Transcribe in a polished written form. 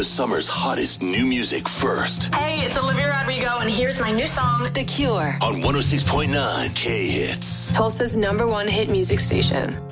the summer's hottest new music first. Hey, it's Olivia Rodrigo, and here's my new song, The Cure. On 106.9 K-Hits. Tulsa's #1 hit music station.